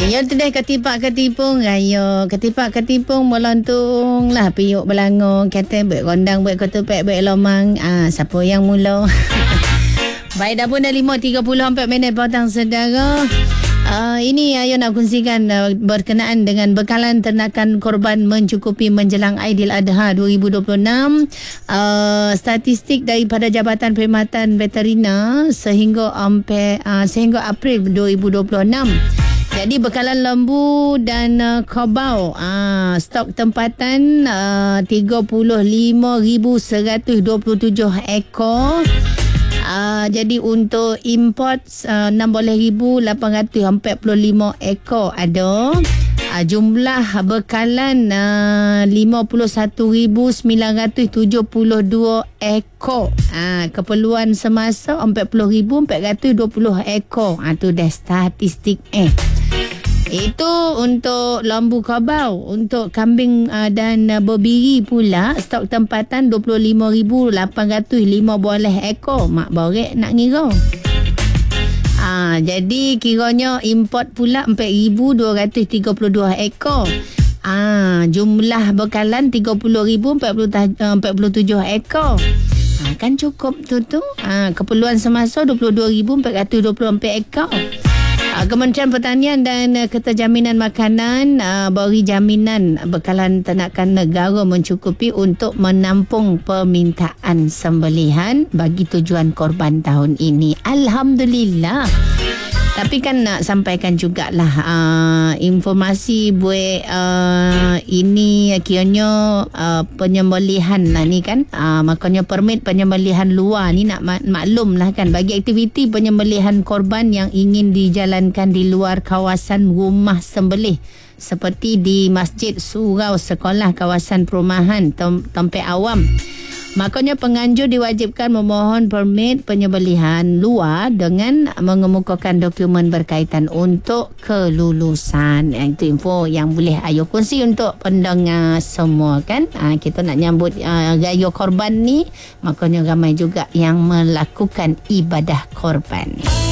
Ya tudeh ketipak-ketipung ayo ketipak-ketipung melontung lah piuk belangong kata buat kondang buat ketupek buat lomang siapa yang mula. Baik dah pun dah 5.34 minit petang saudara. Ini Ayo nak kongsikan berkenaan dengan bekalan ternakan korban mencukupi menjelang Aidiladha 2026. Statistik daripada Jabatan Perkhidmatan Veterina sehingga April 2026. Jadi bekalan lembu dan kerbau stok tempatan 35,127 ekor. Jadi untuk import 16,845 ekor ada. Jumlah bekalan 51,972 ekor. Keperluan semasa 40,420 ekor. Tu dah statistik Itu untuk lembu kerbau. Untuk kambing dan berbiri pula stok tempatan 25,815 ekor. Mak borek nak ngira. Jadi kiranya import pula 4,232 ekor. Jumlah bekalan 30,047 ekor. Kan cukup tu. Keperluan semasa 22,424 ekor. Kementerian Pertanian dan Keterjaminan Makanan beri jaminan bekalan ternakan negara mencukupi untuk menampung permintaan sembelihan bagi tujuan korban tahun ini. Alhamdulillah. Tapi kan nak sampaikan jugalah informasi buat ini kiranya penyembelihan lah ni kan. Makanya permit penyembelihan luar ni nak maklum lah kan. Bagi aktiviti penyembelihan korban yang ingin dijalankan di luar kawasan rumah sembelih seperti di masjid, surau, sekolah, kawasan perumahan, tempat awam. Makanya penganjur diwajibkan memohon permit penyembelihan luar dengan mengemukakan dokumen berkaitan untuk kelulusan. Itu info yang boleh Ayo kongsi untuk pendengar semua kan. Kita nak nyambut raya korban ni, makanya ramai juga yang melakukan ibadah korban.